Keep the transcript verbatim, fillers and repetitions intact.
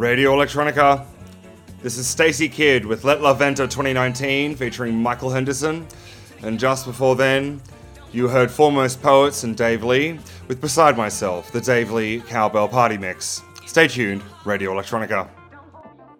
Radio Electronica. This is Stacey Kidd with Let Love Enter twenty nineteen featuring Michael Henderson. And just before then, you heard Foremost Poets and Dave Lee with Beside Myself, the Dave Lee Cowbell Party Mix. Stay tuned, Radio Electronica.